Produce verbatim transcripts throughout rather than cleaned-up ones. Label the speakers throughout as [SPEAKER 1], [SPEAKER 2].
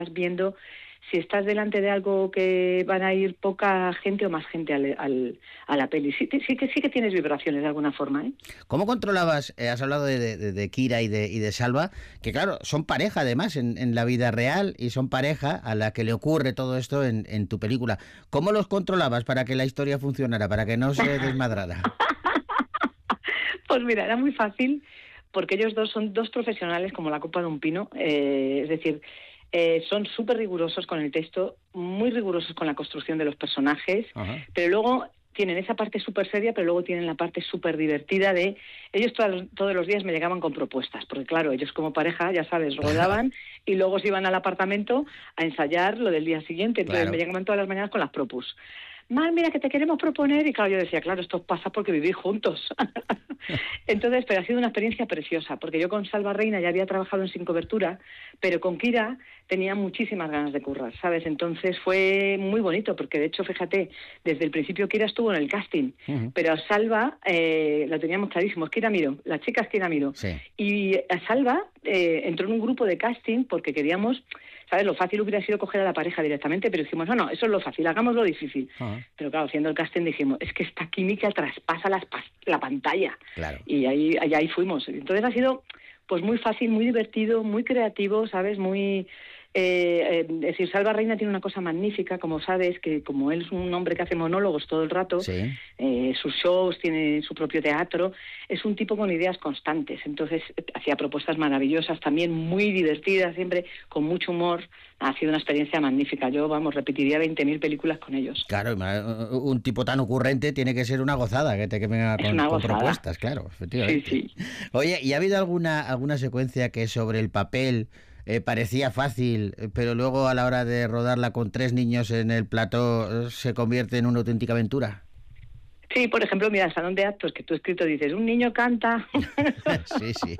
[SPEAKER 1] viendo si estás delante de algo que van a ir poca gente o más gente al, al, a la peli. Sí, sí, que, sí que tienes vibraciones de alguna forma, ¿eh?
[SPEAKER 2] ¿Cómo controlabas, eh, has hablado de, de, de Kira y de, y de Salva, que claro, son pareja además en, en la vida real y son pareja a la que le ocurre todo esto en, en tu película? ¿Cómo los controlabas para que la historia funcionara, para que no se desmadrara?
[SPEAKER 1] Pues mira, era muy fácil porque ellos dos son dos profesionales como la copa de un pino, eh, es decir, eh, son súper rigurosos con el texto, muy rigurosos con la construcción de los personajes,
[SPEAKER 2] Ajá.
[SPEAKER 1] pero luego tienen esa parte súper seria, pero luego tienen la parte súper divertida de... Ellos todos, todos los días me llegaban con propuestas, porque claro, ellos como pareja, ya sabes, rodaban y luego se iban al apartamento a ensayar lo del día siguiente, entonces
[SPEAKER 2] Claro.
[SPEAKER 1] me llegaban todas las mañanas con las propus. Mal, mira, que te queremos proponer, y claro, yo decía, claro, esto pasa porque vivís juntos. Entonces, pero ha sido una experiencia preciosa, porque yo con Salva Reina ya había trabajado en Sin Cobertura, pero con Kira tenía muchísimas ganas de currar, ¿sabes? Entonces fue muy bonito, porque de hecho, fíjate, desde el principio Kira estuvo en el casting,
[SPEAKER 2] Uh-huh.
[SPEAKER 1] pero a Salva eh, lo teníamos clarísimo, es Kira Miró, la chica es Kira Miró.
[SPEAKER 2] Sí.
[SPEAKER 1] Y a Salva eh, entró en un grupo de casting porque queríamos... ¿Sabes? Lo fácil hubiera sido coger a la pareja directamente, pero dijimos, no, no, eso es lo fácil, hagamos lo difícil.
[SPEAKER 2] Uh-huh.
[SPEAKER 1] Pero claro, haciendo el casting dijimos, es que esta química traspasa las pas- la pantalla.
[SPEAKER 2] Claro.
[SPEAKER 1] Y ahí, ahí, ahí fuimos. Entonces ha sido pues muy fácil, muy divertido, muy creativo, ¿sabes? Muy... Eh, eh, es decir, Salva Reina tiene una cosa magnífica, como sabes, que como él es un hombre que hace monólogos todo el rato,
[SPEAKER 2] Sí.
[SPEAKER 1] eh, sus shows, tiene su propio teatro, es un tipo con ideas constantes, entonces eh, hacía propuestas maravillosas, también muy divertidas, siempre con mucho humor. Ha sido una experiencia magnífica. Yo, vamos, repetiría veinte mil películas con ellos.
[SPEAKER 2] Claro, un tipo tan ocurrente tiene que ser una gozada, que te que venga
[SPEAKER 1] Es
[SPEAKER 2] con,
[SPEAKER 1] una
[SPEAKER 2] con
[SPEAKER 1] gozada.
[SPEAKER 2] propuestas, claro, efectivamente.
[SPEAKER 1] Sí, sí.
[SPEAKER 2] Oye, ¿y ha habido alguna alguna secuencia que sobre el papel eh, parecía fácil, eh, pero luego a la hora de rodarla con tres niños en el plató eh, se convierte en una auténtica aventura?
[SPEAKER 1] Sí, por ejemplo, mira, el salón de actos que tú escrito dices, un niño canta,
[SPEAKER 2] Sí, sí.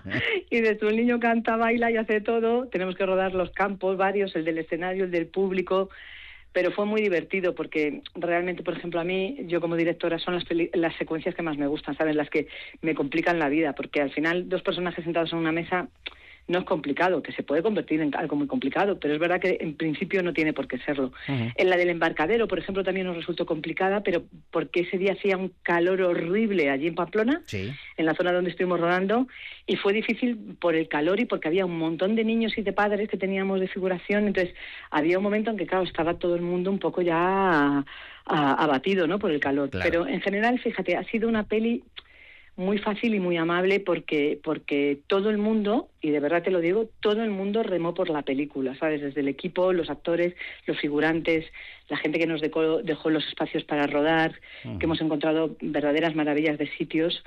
[SPEAKER 1] y de tu el niño canta, baila y hace todo. Tenemos que rodar los campos, varios, el del escenario, el del público, pero fue muy divertido porque realmente, por ejemplo, a mí, yo como directora, son las, peli- las secuencias que más me gustan, ¿sabes? Las que me complican la vida, porque al final dos personajes sentados en una mesa no es complicado, que se puede convertir en algo muy complicado, pero es verdad que en principio no tiene por qué serlo.
[SPEAKER 2] Uh-huh.
[SPEAKER 1] En la del embarcadero, por ejemplo, también nos resultó complicada, pero porque ese día hacía un calor horrible allí en Pamplona,
[SPEAKER 2] Sí.
[SPEAKER 1] en la zona donde estuvimos rodando, y fue difícil por el calor y porque había un montón de niños y de padres que teníamos de figuración, entonces había un momento en que, claro, estaba todo el mundo un poco ya a- a- abatido, ¿no?, por el calor.
[SPEAKER 2] Claro.
[SPEAKER 1] Pero en general, fíjate, ha sido una peli muy fácil y muy amable porque porque todo el mundo, y de verdad te lo digo, todo el mundo remó por la película, ¿sabes? Desde el equipo, los actores, los figurantes, la gente que nos dejó, dejó los espacios para rodar,
[SPEAKER 2] Uh-huh.
[SPEAKER 1] que hemos encontrado verdaderas maravillas de sitios.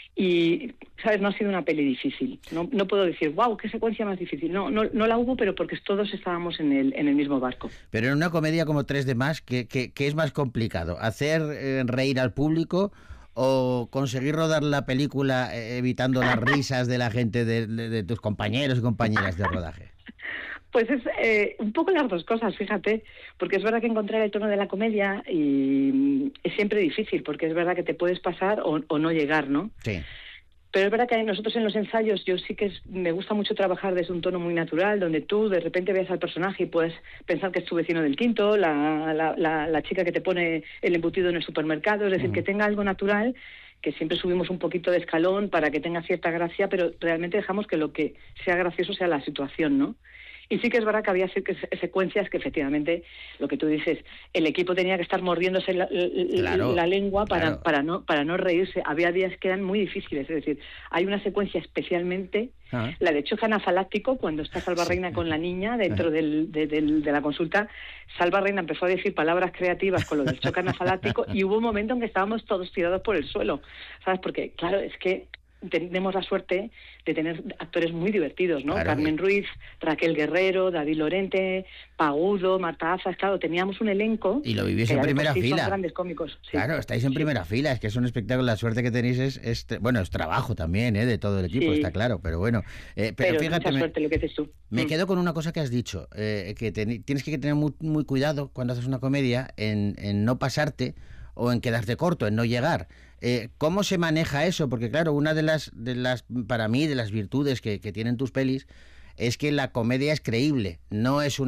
[SPEAKER 1] Y, ¿sabes? No ha sido una peli difícil. No, no puedo decir, wow, qué secuencia más difícil. No, no, no la hubo, pero porque todos estábamos en el, en el mismo barco.
[SPEAKER 2] Pero en una comedia como Tres de Más, ¿qué, qué, qué es más complicado? ¿Hacer eh, reír al público o conseguir rodar la película eh, evitando las risas de la gente, de, de, de tus compañeros y compañeras de rodaje?
[SPEAKER 1] Pues es eh, un poco las dos cosas, fíjate, porque es verdad que encontrar el tono de la comedia y mm, es siempre difícil, porque es verdad que te puedes pasar o, o no llegar, ¿no?
[SPEAKER 2] Sí.
[SPEAKER 1] Pero es verdad que nosotros en los ensayos, yo sí que es, me gusta mucho trabajar desde un tono muy natural, donde tú de repente veas al personaje y puedes pensar que es tu vecino del quinto, la, la, la, la chica que te pone el embutido en el supermercado, es decir,
[SPEAKER 2] Uh-huh.
[SPEAKER 1] que tenga algo natural, que siempre subimos un poquito de escalón para que tenga cierta gracia, pero realmente dejamos que lo que sea gracioso sea la situación, ¿no? Y sí que es verdad que había sec- secuencias que efectivamente, lo que tú dices, el equipo tenía que estar mordiéndose la, la-
[SPEAKER 2] Claro,
[SPEAKER 1] la lengua para,
[SPEAKER 2] claro.
[SPEAKER 1] para, no, para no reírse. Había días que eran muy difíciles, es decir, hay una secuencia especialmente,
[SPEAKER 2] Ah.
[SPEAKER 1] la de choque anafaláctico, cuando está Salva
[SPEAKER 2] Sí.
[SPEAKER 1] Reina con la niña dentro del, de, del- de la consulta. Salva Reina empezó a decir palabras creativas con lo del choque anafaláctico y hubo un momento en que estábamos todos tirados por el suelo, ¿sabes? Porque, claro, es que tenemos la suerte de tener actores muy divertidos, ¿no?
[SPEAKER 2] Claro,
[SPEAKER 1] Carmen
[SPEAKER 2] y-
[SPEAKER 1] Ruiz, Raquel Guerrero, David Lorente, Pagudo, Marta Azas, claro, teníamos un elenco
[SPEAKER 2] Y lo vivís
[SPEAKER 1] que
[SPEAKER 2] en
[SPEAKER 1] ya de por
[SPEAKER 2] primera
[SPEAKER 1] sí son
[SPEAKER 2] fila.
[SPEAKER 1] grandes cómicos. Sí.
[SPEAKER 2] Claro, estáis en
[SPEAKER 1] Sí.
[SPEAKER 2] primera fila, es que es un espectáculo, la suerte que tenéis es, es bueno, es trabajo también, ¿eh? De todo el equipo,
[SPEAKER 1] Sí.
[SPEAKER 2] está claro, pero bueno. Eh, pero,
[SPEAKER 1] Pero
[SPEAKER 2] fíjate,
[SPEAKER 1] mucha
[SPEAKER 2] me,
[SPEAKER 1] suerte lo que dices tú.
[SPEAKER 2] me
[SPEAKER 1] Mm.
[SPEAKER 2] quedo con una cosa que has dicho, eh, que teni- tienes que tener muy, muy cuidado cuando haces una comedia en, en no pasarte o en quedarte corto, en no llegar. Eh, ¿Cómo se maneja eso? Porque claro, una de las, de las, para mí, de las virtudes que, que tienen tus pelis es que la comedia es creíble, no es una